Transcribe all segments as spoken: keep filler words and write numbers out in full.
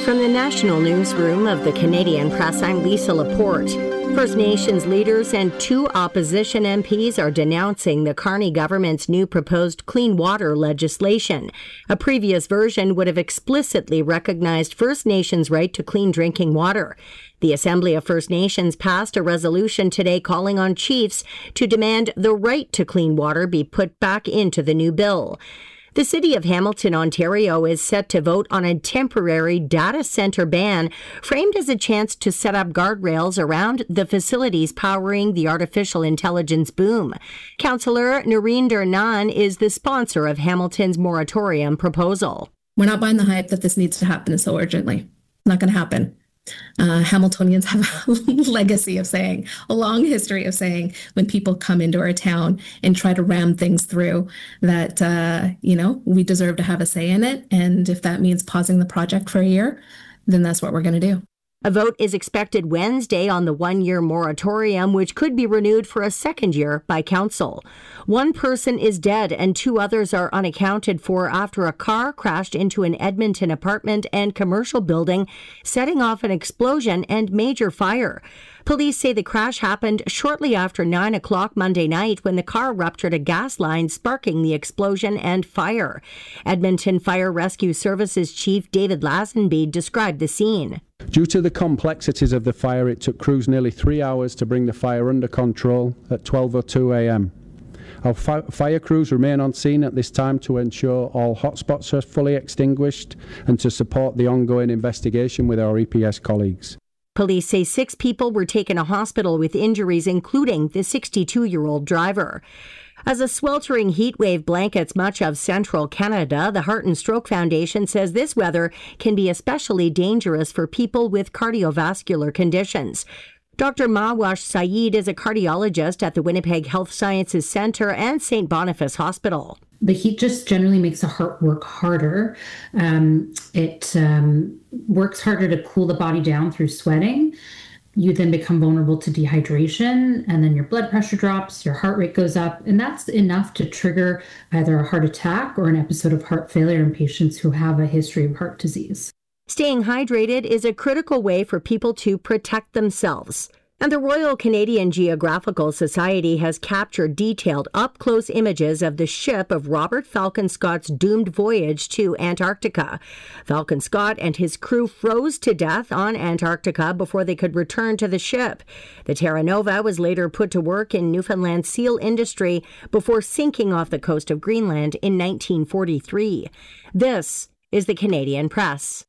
From the National Newsroom of the Canadian Press, I'm Lisa Laporte. First Nations leaders and two opposition M Ps are denouncing the Carney government's new proposed clean water legislation. A previous version would have explicitly recognized First Nations' right to clean drinking water. The Assembly of First Nations passed a resolution today calling on chiefs to demand the right to clean water be put back into the new bill. The city of Hamilton, Ontario, is set to vote on a temporary data center ban framed as a chance to set up guardrails around the facilities powering the artificial intelligence boom. Councillor Narinder Nan is the sponsor of Hamilton's moratorium proposal. We're not buying the hype that this needs to happen so urgently. Not going to happen. Uh, Hamiltonians have a legacy of saying, a long history of saying, when people come into our town and try to ram things through, that, uh, you know, we deserve to have a say in it. And if that means pausing the project for a year, then that's what we're going to do. A vote is expected Wednesday on the one-year moratorium, which could be renewed for a second year by council. One person is dead and two others are unaccounted for after a car crashed into an Edmonton apartment and commercial building, setting off an explosion and major fire. Police say the crash happened shortly after nine o'clock Monday night when the car ruptured a gas line, sparking the explosion and fire. Edmonton Fire Rescue Services Chief David Lazenby described the scene. Due to the complexities of the fire, it took crews nearly three hours to bring the fire under control at twelve oh two a.m. Our fi- fire crews remain on scene at this time to ensure all hotspots are fully extinguished and to support the ongoing investigation with our E P S colleagues. Police say six people were taken to hospital with injuries, including the sixty-two-year-old driver. As a sweltering heat wave blankets much of central Canada, the Heart and Stroke Foundation says this weather can be especially dangerous for people with cardiovascular conditions. Doctor Mawash Saeed is a cardiologist at the Winnipeg Health Sciences Centre and Saint Boniface Hospital. The heat just generally makes the heart work harder. Um, it um, works harder to cool the body down through sweating. You then become vulnerable to dehydration, and then your blood pressure drops, your heart rate goes up, and that's enough to trigger either a heart attack or an episode of heart failure in patients who have a history of heart disease. Staying hydrated is a critical way for people to protect themselves. And the Royal Canadian Geographical Society has captured detailed up-close images of the ship of Robert Falcon Scott's doomed voyage to Antarctica. Falcon Scott and his crew froze to death on Antarctica before they could return to the ship. The Terra Nova was later put to work in Newfoundland seal industry before sinking off the coast of Greenland in nineteen forty-three. This is the Canadian Press.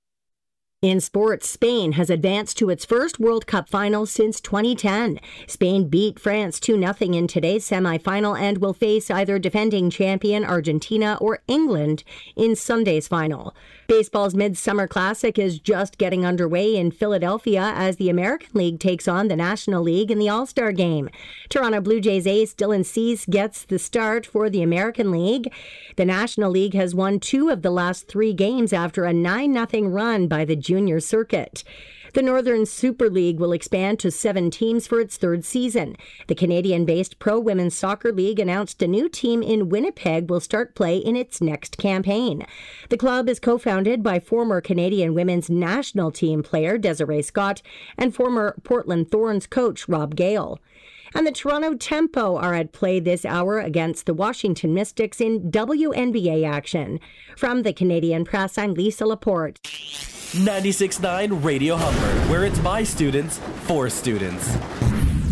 In sports, Spain has advanced to its first World Cup final since twenty ten. Spain beat France two nothing in today's semi-final and will face either defending champion Argentina or England in Sunday's final. Baseball's Midsummer Classic is just getting underway in Philadelphia as the American League takes on the National League in the All-Star Game. Toronto Blue Jays ace Dylan Cease gets the start for the American League. The National League has won two of the last three games after a nine nothing run by the junior circuit. The Northern Super League will expand to seven teams for its third season. The Canadian-based Pro Women's Soccer League announced a new team in Winnipeg will start play in its next campaign. The club is co-founded by former Canadian women's national team player Desiree Scott and former Portland Thorns coach Rob Gale. And the Toronto Tempo are at play this hour against the Washington Mystics in W N B A action. From the Canadian Press, I'm Lisa Laporte. ninety-six point nine Radio Humber, where it's by students, for students.